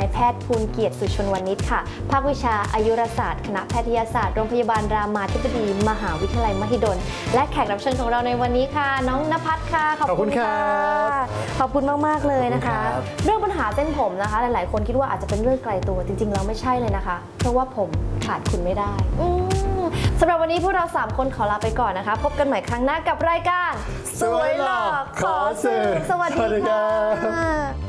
ายแพทย์ภูลเกียรติสุชนวณิชค่ะภาควิชาอายุรศาสตร์คณะแพทยศาสตร์โรงพยาบาลรามาธิบดีมหาวิทยาลัยมหิดลและแขกรับเชิญของเราในวันนี้ค่ะน้องณภัทรค่ะขอบคุณค่ะขอบคุณมากๆเลยนะคะเรื่องปัญหาเส้นผมนะคะหลายๆคนคิดว่าอาจจะเป็นเรื่องไกลตัวจริงๆแล้วไม่ใช่เลยนะคะเพราะว่าผมขาดคุณไม่ได้สำหรับวันนี้พวกเรา3คนขอลาไปก่อนนะคะพบกันใหม่ครั้งหน้ากับรายการสวยหลอกขอสื่อสวัสดีค่ะ